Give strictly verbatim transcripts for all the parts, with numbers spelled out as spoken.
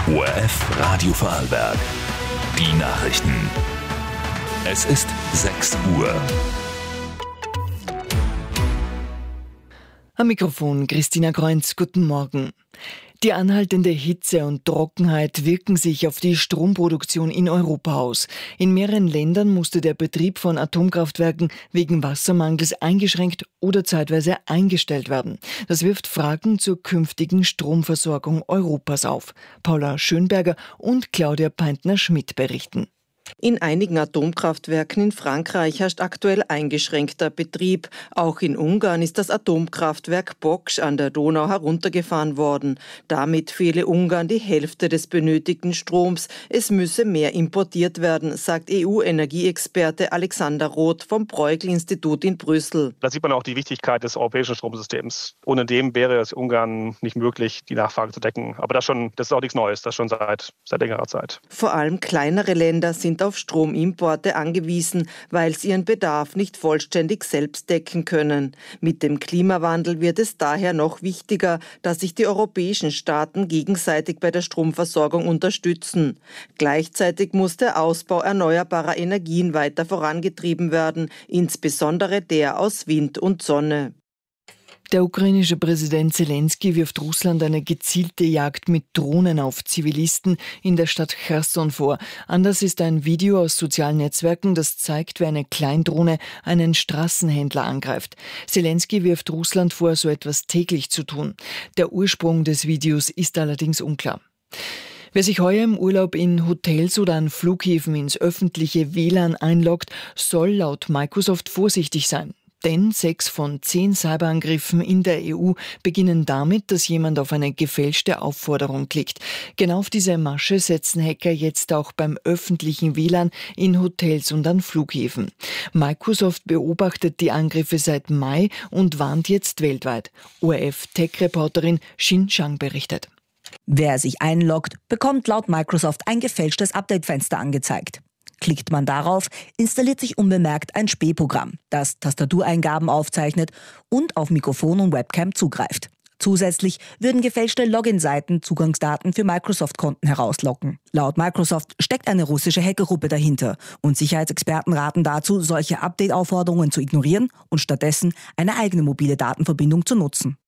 O R F Radio Vorarlberg. Die Nachrichten. Es ist sechs Uhr. Am Mikrofon Christina Kreunz, guten Morgen. Die anhaltende Hitze und Trockenheit wirken sich auf die Stromproduktion in Europa aus. In mehreren Ländern musste der Betrieb von Atomkraftwerken wegen Wassermangels eingeschränkt oder zeitweise eingestellt werden. Das wirft Fragen zur künftigen Stromversorgung Europas auf. Paula Schönberger und Claudia Peintner-Schmidt berichten. In einigen Atomkraftwerken in Frankreich herrscht aktuell eingeschränkter Betrieb. Auch in Ungarn ist das Atomkraftwerk Bocs an der Donau heruntergefahren worden. Damit fehle Ungarn die Hälfte des benötigten Stroms. Es müsse mehr importiert werden, sagt E U-Energieexperte Alexander Roth vom Bruegel-Institut in Brüssel. Da sieht man auch die Wichtigkeit des europäischen Stromsystems. Ohne dem wäre es Ungarn nicht möglich, die Nachfrage zu decken. Aber das, schon, das ist auch nichts Neues, das schon seit, seit längerer Zeit. Vor allem kleinere Länder sind auf Stromimporte angewiesen, weil sie ihren Bedarf nicht vollständig selbst decken können. Mit dem Klimawandel wird es daher noch wichtiger, dass sich die europäischen Staaten gegenseitig bei der Stromversorgung unterstützen. Gleichzeitig muss der Ausbau erneuerbarer Energien weiter vorangetrieben werden, insbesondere der aus Wind und Sonne. Der ukrainische Präsident Zelensky wirft Russland eine gezielte Jagd mit Drohnen auf Zivilisten in der Stadt Cherson vor. Anders ist ein Video aus sozialen Netzwerken, das zeigt, wie eine Kleindrohne einen Straßenhändler angreift. Zelensky wirft Russland vor, so etwas täglich zu tun. Der Ursprung des Videos ist allerdings unklar. Wer sich heuer im Urlaub in Hotels oder an Flughäfen ins öffentliche W L A N einloggt, soll laut Microsoft vorsichtig sein. Denn sechs von zehn Cyberangriffen in der E U beginnen damit, dass jemand auf eine gefälschte Aufforderung klickt. Genau auf diese Masche setzen Hacker jetzt auch beim öffentlichen W L A N in Hotels und an Flughäfen. Microsoft beobachtet die Angriffe seit Mai und warnt jetzt weltweit. O R F-Tech-Reporterin Xin Zhang berichtet. Wer sich einloggt, bekommt laut Microsoft ein gefälschtes Update-Fenster angezeigt. Klickt man darauf, installiert sich unbemerkt ein Spähprogramm, das Tastatureingaben aufzeichnet und auf Mikrofon und Webcam zugreift. Zusätzlich würden gefälschte Login-Seiten Zugangsdaten für Microsoft-Konten herauslocken. Laut Microsoft steckt eine russische Hackergruppe dahinter und Sicherheitsexperten raten dazu, solche Update-Aufforderungen zu ignorieren und stattdessen eine eigene mobile Datenverbindung zu nutzen.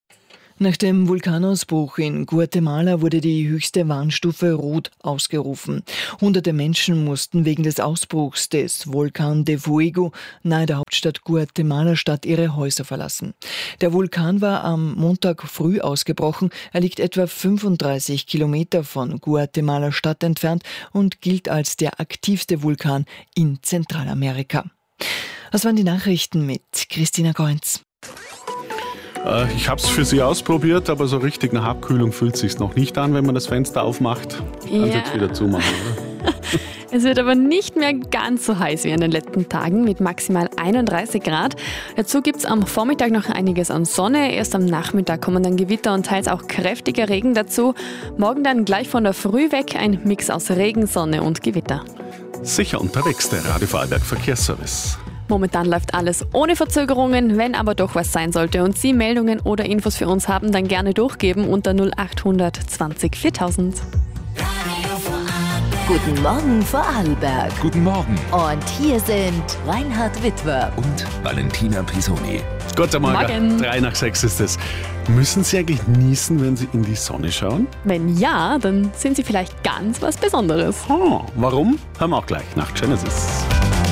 Nach dem Vulkanausbruch in Guatemala wurde die höchste Warnstufe Rot ausgerufen. Hunderte Menschen mussten wegen des Ausbruchs des Volcán de Fuego nahe der Hauptstadt Guatemala-Stadt ihre Häuser verlassen. Der Vulkan war am Montag früh ausgebrochen. Er liegt etwa fünfunddreißig Kilometer von Guatemala-Stadt entfernt und gilt als der aktivste Vulkan in Zentralamerika. Das waren die Nachrichten mit Christina Kreunz. Ich habe es für Sie ausprobiert, aber so richtig nach Abkühlung fühlt es sich noch nicht an, wenn man das Fenster aufmacht. Kann es Ja. jetzt wieder zumachen, oder? Es wird aber nicht mehr ganz so heiß wie in den letzten Tagen mit maximal einunddreißig Grad. Dazu gibt es am Vormittag noch einiges an Sonne. Erst am Nachmittag kommen dann Gewitter und teils auch kräftiger Regen dazu. Morgen dann gleich von der Früh weg ein Mix aus Regen, Sonne und Gewitter. Sicher unterwegs, der Radio Vorarlberg Verkehrsservice. Momentan läuft alles ohne Verzögerungen. Wenn aber doch was sein sollte und Sie Meldungen oder Infos für uns haben, dann gerne durchgeben unter null acht hundert zwanzig viertausend. Guten Morgen Vorarlberg. Guten Morgen Und hier sind Reinhard Witwer und Valentina Pisoni. Guten Morgen. Morgen. Drei nach sechs ist es. Müssen Sie eigentlich niesen, wenn Sie in die Sonne schauen? Wenn ja, dann sind Sie vielleicht ganz was Besonderes. Oh, warum? Hören wir auch gleich nach Genesis.